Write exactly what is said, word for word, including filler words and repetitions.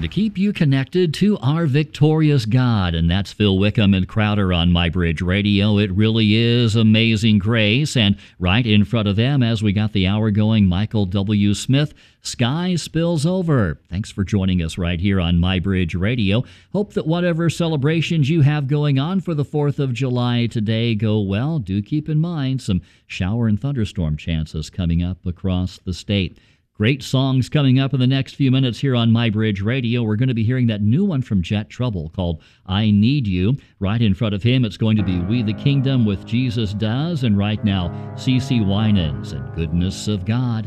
keep you connected to our victorious God. And that's Phil Wickham and Crowder on MyBridge Radio. It really is Amazing Grace. And right in front of them, as we got the hour going, Michael W. Smith, Sky Spills Over. Thanks for joining us right here on MyBridge Radio. Hope that whatever celebrations you have going on for the fourth of July today go well. Do keep in mind some shower and thunderstorm chances coming up across the state. Great songs coming up in the next few minutes here on MyBridge Radio. We're going to be hearing that new one from Jet Trouble called I Need You. Right in front of him, it's going to be We the Kingdom with Jesus Does. And right now, CeCe Winans and Goodness of God.